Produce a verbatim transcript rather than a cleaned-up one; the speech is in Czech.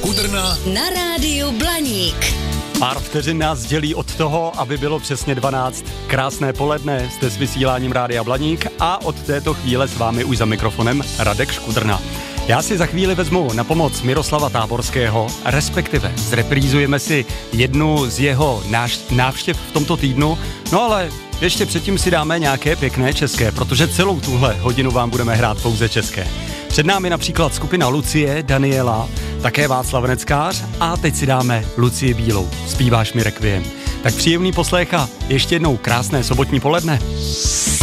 Škudrna na rádiu Blaník. Pár vteřin nás dělí od toho, aby bylo přesně dvanáct. Krásné poledne, jste s vysíláním Rádia Blaník a od této chvíle s vámi už za mikrofonem Radek Škudrna. Já si za chvíli vezmu na pomoc Miroslava Táborského, respektive zreprízujeme si jednu z jeho návštěv v tomto týdnu, no ale ještě předtím si dáme nějaké pěkné české, protože celou tuhle hodinu vám budeme hrát pouze české. Před námi například skupina Lucie, Daniela, také Václav Neckář a teď si dáme Lucii Bílou. Zpíváš mi Requiem. Tak příjemný poslech a ještě jednou krásné sobotní poledne.